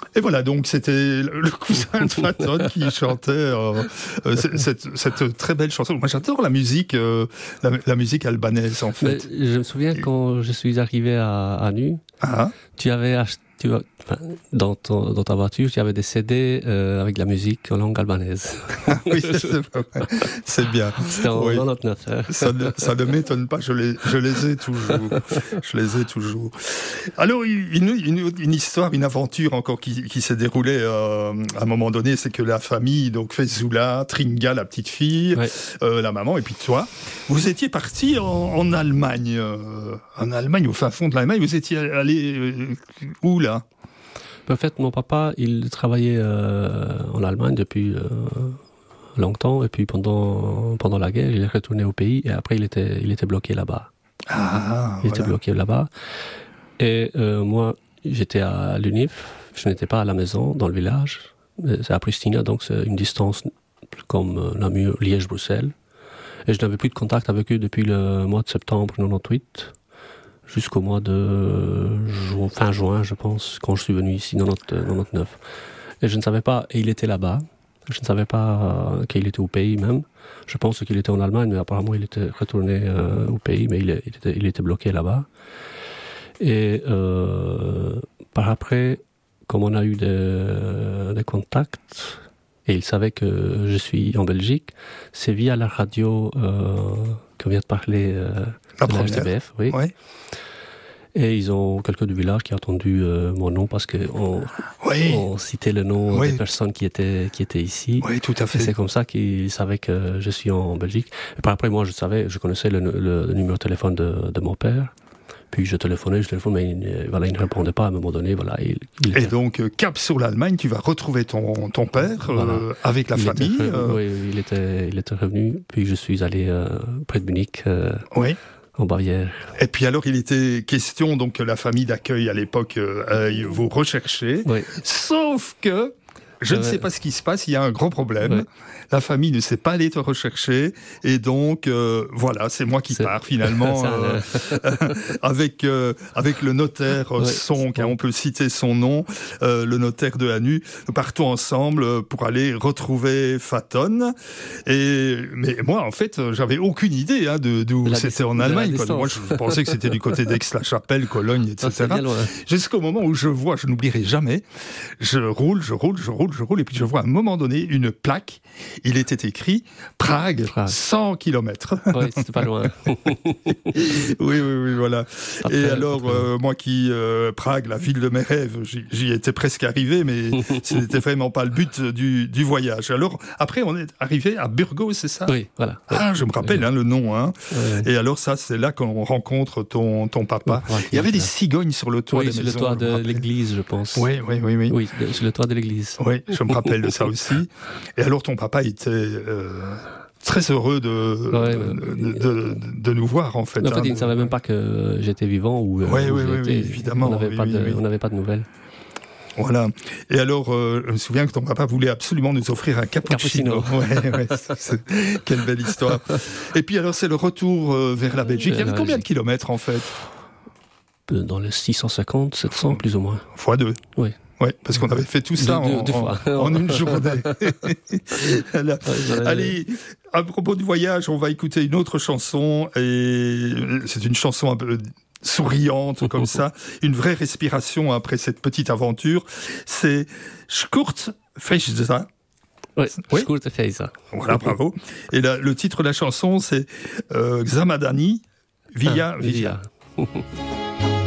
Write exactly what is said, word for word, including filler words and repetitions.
Et voilà, donc c'était le cousin de Faton qui chantait euh, euh, cette, cette très belle chanson. Moi, j'adore la musique, euh, la, la musique albanaise, en fait. Mais je me souviens quand je suis arrivé à, à Nu, Ah. tu avais acheté, tu, enfin, dans, ton, dans ta voiture, tu avais des C D euh, avec de la musique en langue albanaise. Ah oui, c'est, c'est bien. C'était en oui. quatre-vingt-dix-neuf. Hein. Ça, ne, ça ne m'étonne pas, je les, je les ai toujours. Je les ai toujours. Alors, une, une, une histoire, une aventure encore qui, qui s'est déroulée euh, à un moment donné, c'est que la famille, donc Fezula, Tringa, la petite fille, ouais. euh, la maman, et puis toi, vous étiez partis en, en Allemagne, euh, en Allemagne, au fin fond de l'Allemagne. Vous étiez allé euh, où là? En fait, mon papa, il travaillait euh, en Allemagne depuis euh, longtemps, et puis pendant pendant la guerre, il est retourné au pays, et après, il était il était bloqué là-bas. Ah, il voilà. était bloqué là-bas. Et euh, moi, j'étais à l'U N I F, je n'étais pas à la maison, dans le village. C'est à Pristina, donc c'est une distance comme Namur, Liège-Bruxelles. Et je n'avais plus de contact avec eux depuis le mois de septembre quatre-vingt-dix-huit. Jusqu'au mois de ju- fin juin, je pense, quand je suis venu ici, quatre-vingt-dix-neuf. Et je ne savais pas, et il était là-bas, je ne savais pas euh, qu'il était au pays même. Je pense qu'il était en Allemagne, mais apparemment il était retourné euh, au pays, mais il, il, était, il était bloqué là-bas. Et euh, par après, comme on a eu des, des contacts, et il savait que je suis en Belgique, c'est via la radio euh, qu'on vient de parler... Euh, La de première. la R T B F, oui. Ouais. Et ils ont quelqu'un du village qui a entendu euh, mon nom parce qu'on oui. on citait le nom oui. des personnes qui étaient, qui étaient ici. Oui, tout à fait. Et c'est comme ça qu'ils savaient que je suis en Belgique. Et par après, moi, je savais, je connaissais le, le, le numéro de téléphone de, de mon père. Puis je téléphonais, je téléphonais, mais il, voilà, il ne répondait pas à un moment donné. Voilà, il, il Et était... donc, cap sur l'Allemagne, tu vas retrouver ton, ton père voilà. euh, avec la il famille. Était, euh... Oui, il était, il était revenu. Puis je suis allé euh, près de Munich. Euh, oui. En Bavière. Et puis alors, il était question donc que la famille d'accueil à l'époque euh, aille vous rechercher. Oui. Sauf que je euh, ne sais pas ce qui se passe. Il y a un gros problème. Oui. La famille ne sait pas aller te rechercher, et donc euh, voilà, c'est moi qui c'est... pars finalement euh, avec euh, avec le notaire ouais, Son, car on peut citer son nom, euh, le notaire de Anu. Nous partons ensemble pour aller retrouver Faton. Et mais moi, en fait, j'avais aucune idée hein, de d'où c'était distance, en Allemagne. Quoi. Moi, je pensais que c'était du côté d'Aix-la-Chapelle, Cologne, et cetera. Non, jusqu'au moment où je vois, je n'oublierai jamais, je roule, je roule, je roule, je roule, et puis je vois à un moment donné une plaque. Il était écrit Prague, Prague. cent kilomètres. Oui, c'était pas loin. oui, oui, oui, voilà. Après, et alors, euh, moi qui, euh, Prague, la ville de mes rêves, j'y, j'y étais presque arrivé, mais ce n'était vraiment pas le but du, du voyage. Alors, après, on est arrivé à Burgos, c'est ça? Oui, voilà. Ah, je me rappelle oui. hein, le nom. Hein. Oui. Et alors, ça, c'est là qu'on rencontre ton, ton papa. Oui, il y avait des cigognes sur le toit oui, des sur maisons. le toit de l'église, je pense. Oui, oui, oui. Oui, oui sur le toit de l'église. Oui, je me rappelle de ça aussi. Et alors, ton papa était... Euh, très heureux de, ouais, de, de, de, de nous voir, en fait. En fait, hein, il de... ne savait même pas que j'étais vivant ou oui, où oui, oui, j'étais. Oui, évidemment. On n'avait oui, pas, oui, oui. oui. pas de nouvelles. Voilà. Et alors, euh, je me souviens que ton papa voulait absolument nous offrir un cappuccino. cappuccino. Ouais, ouais, c'est, c'est... Quelle belle histoire. Et puis alors, c'est le retour euh, vers la Belgique. Il y avait combien de kilomètres, en fait? Dans les six cent cinquante, sept cents, plus ou moins. Fois deux. Oui. Oui, parce qu'on avait fait tout ça deux, en, deux fois. en, en une journée. Voilà. Ouais, allez, à propos du voyage, on va écouter une autre chanson. Et c'est une chanson un peu souriante comme ça, une vraie respiration après cette petite aventure. C'est Schkurt Feisa. Oui, oui. Schkurt Feisa. Voilà, bravo. Et la, le titre de la chanson, c'est euh, Xamadani Via ah, Via. Via.